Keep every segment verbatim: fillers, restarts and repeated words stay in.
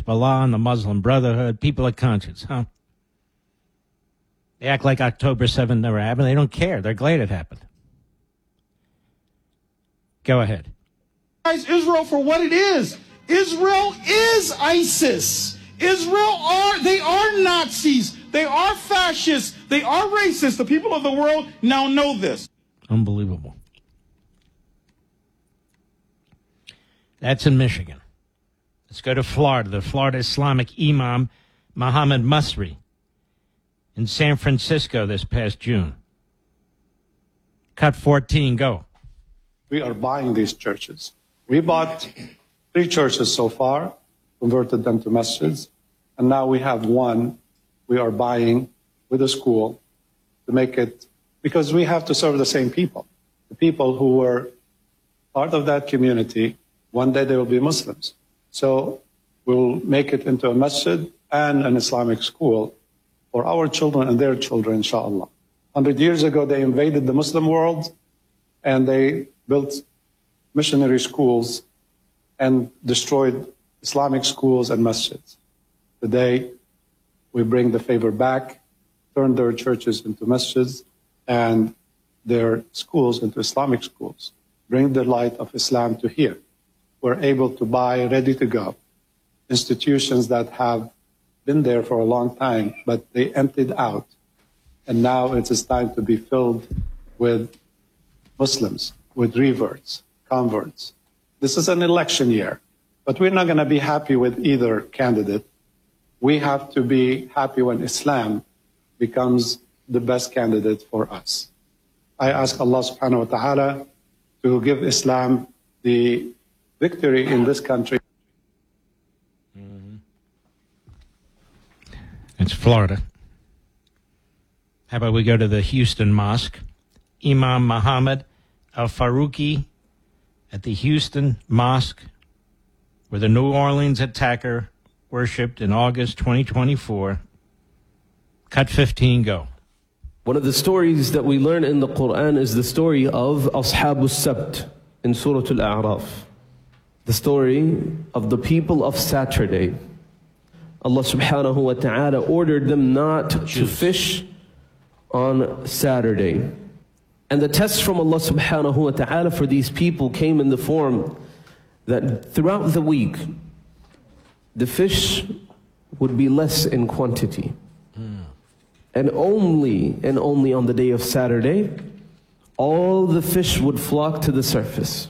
Hezbollah and the Muslim Brotherhood, people of conscience, huh? They act like October seventh never happened. They don't care. They're glad it happened. Go ahead. Israel for what it is. Israel is ISIS. Israel are, they are Nazis. They are fascists. They are racist. The people of the world now know this. Unbelievable. That's in Michigan. Let's go to Florida. The Florida Islamic Imam Mohammed Masri in San Francisco this past June. Cut fourteen, go. We are buying these churches. We bought three churches so far, converted them to masjids, and now we have one we are buying with a school to make it, because we have to serve the same people. The people who were part of that community, one day they will be Muslims. So we'll make it into a masjid and an Islamic school for our children and their children, inshallah. one hundred years ago, they invaded the Muslim world, and they built missionary schools and destroyed Islamic schools and masjids. Today, we bring the favor back, turn their churches into masjids and their schools into Islamic schools. Bring the light of Islam to here. We're able to buy, ready to go, institutions that have been there for a long time, but they emptied out. And now it is time to be filled with Muslims, with reverts, converts. This is an election year, but we're not going to be happy with either candidate. We have to be happy when Islam becomes the best candidate for us. I ask Allah subhanahu wa ta'ala to give Islam the victory in this country. Mm-hmm. It's Florida. How about we go to the Houston Mosque? Imam Muhammad al-Faruqi at the Houston Mosque, where the New Orleans attacker worshipped in August twenty twenty-four. Cut fifteen, go. One of the stories that we learn in the Quran is the story of Ashabus Sabt in Surah Al-A'raf. The story of the people of Saturday. Allah subhanahu wa ta'ala ordered them not to fish on Saturday. And the test from Allah subhanahu wa ta'ala for these people came in the form that throughout the week, the fish would be less in quantity. Mm. And only, and only on the day of Saturday, all the fish would flock to the surface.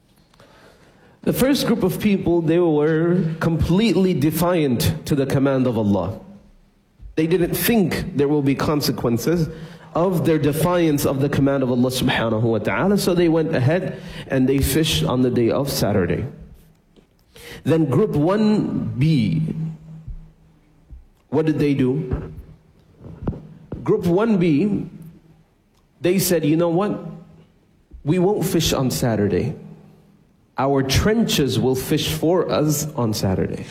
The first group of people, they were completely defiant to the command of Allah. They didn't think there will be consequences of their defiance of the command of Allah subhanahu wa ta'ala, so they went ahead and they fished on the day of Saturday. Then group one B, what did they do? Group one B, they said, you know what? We won't fish on Saturday. Our trenches will fish for us on Saturday.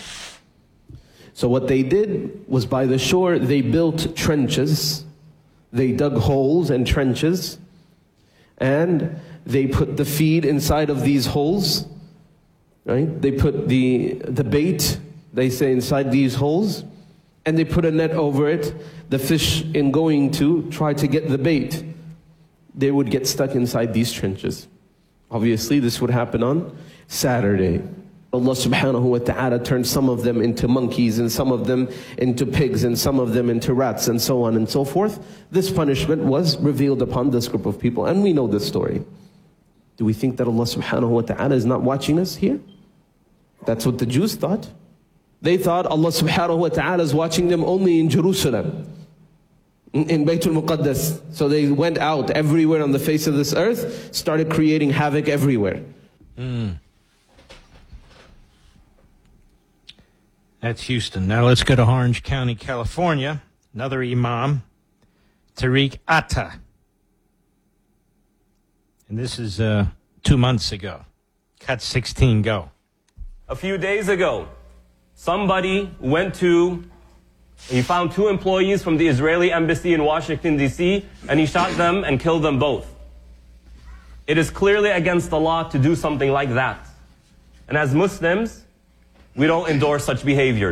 So what they did was, by the shore, they built trenches. They dug holes and trenches, and they put the feed inside of these holes, right? They put the, the bait, they say, inside these holes, and they put a net over it. The fish, in going to try to get the bait, they would get stuck inside these trenches. Obviously, this would happen on Saturday. Allah subhanahu wa ta'ala turned some of them into monkeys, and some of them into pigs, and some of them into rats, and so on and so forth. This punishment was revealed upon this group of people, and we know this story. Do we think that Allah subhanahu wa ta'ala is not watching us here? That's what the Jews thought. They thought Allah subhanahu wa ta'ala is watching them only in Jerusalem, in Baytul Muqaddas. So they went out everywhere on the face of this earth, started creating havoc everywhere. Mm. That's Houston. Now let's go to Orange County, California. Another imam, Tariq Atta. And this is uh, two months ago. Cut sixteen, go. A few days ago, somebody went to, he found two employees from the Israeli embassy in Washington, D C, and he shot them and killed them both. It is clearly against the law to do something like that. And as Muslims, we don't endorse such behavior.